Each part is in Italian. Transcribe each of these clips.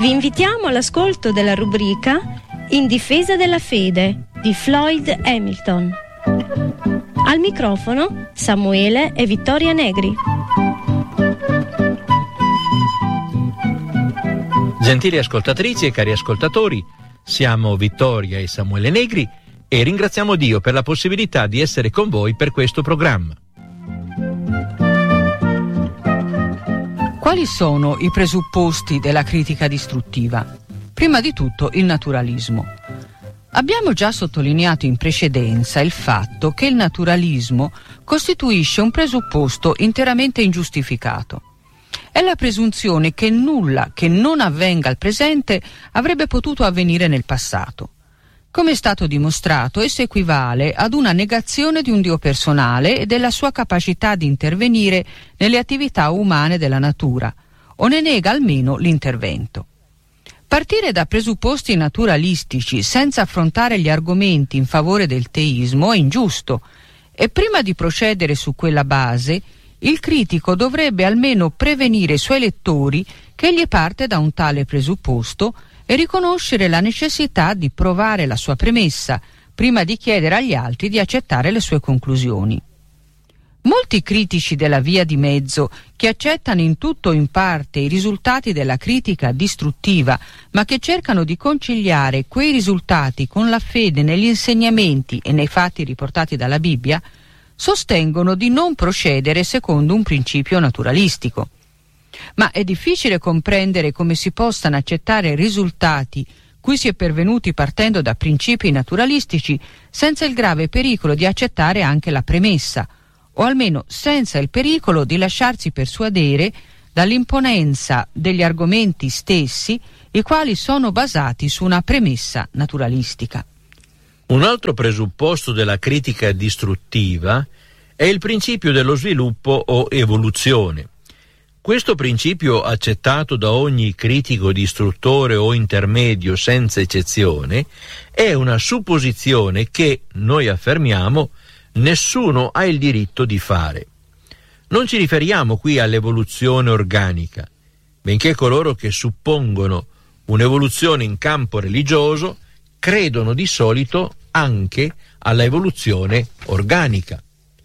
Vi invitiamo all'ascolto della rubrica In difesa della fede di Floyd Hamilton. Al microfono Samuele e Vittoria Negri. Gentili ascoltatrici e cari ascoltatori, siamo Vittoria e Samuele Negri e ringraziamo Dio per la possibilità di essere con voi per questo programma. Quali sono i presupposti della critica distruttiva? Prima di tutto il naturalismo. Abbiamo già sottolineato in precedenza il fatto che il naturalismo costituisce un presupposto interamente ingiustificato. È la presunzione che nulla che non avvenga al presente avrebbe potuto avvenire nel passato. Come è stato dimostrato, esso equivale ad una negazione di un Dio personale e della sua capacità di intervenire nelle attività umane della natura, o ne nega almeno l'intervento. Partire da presupposti naturalistici senza affrontare gli argomenti in favore del teismo è ingiusto, e prima di procedere su quella base, il critico dovrebbe almeno prevenire i suoi lettori che egli parte da un tale presupposto e riconoscere la necessità di provare la sua premessa prima di chiedere agli altri di accettare le sue conclusioni. Molti critici della via di mezzo, che accettano in tutto o in parte i risultati della critica distruttiva, ma che cercano di conciliare quei risultati con la fede negli insegnamenti e nei fatti riportati dalla Bibbia, sostengono di non procedere secondo un principio naturalistico. Ma è difficile comprendere come si possano accettare risultati cui si è pervenuti partendo da principi naturalistici senza il grave pericolo di accettare anche la premessa, o almeno senza il pericolo di lasciarsi persuadere dall'imponenza degli argomenti stessi, i quali sono basati su una premessa naturalistica. Un altro presupposto della critica distruttiva è il principio dello sviluppo o evoluzione. Questo principio, accettato da ogni critico distruttore o intermedio senza eccezione, è una supposizione che, noi affermiamo, nessuno ha il diritto di fare. Non ci riferiamo qui all'evoluzione organica, benché coloro che suppongono un'evoluzione in campo religioso credono di solito anche alla evoluzione organica.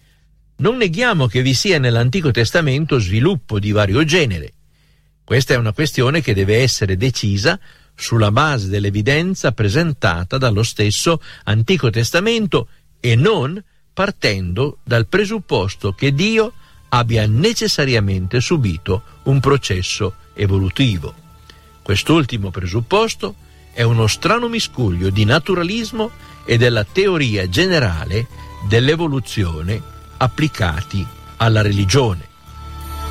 Non neghiamo che vi sia nell'Antico Testamento sviluppo di vario genere. Questa è una questione che deve essere decisa sulla base dell'evidenza presentata dallo stesso Antico Testamento e non partendo dal presupposto che Dio abbia necessariamente subito un processo evolutivo. Quest'ultimo presupposto è uno strano miscuglio di naturalismo e della teoria generale dell'evoluzione applicati alla religione.